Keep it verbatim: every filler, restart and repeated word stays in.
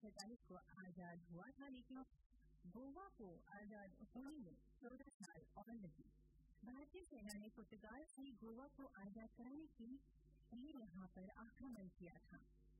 सैतालीस को आजाद हुआ था, लेकिन गोवा को आजाद होने में चौदह साल और लगे। भारतीय सेना ने पुर्तगाल से गोवा को आजाद कराने के लिए यहाँ पर आक्रमण किया था।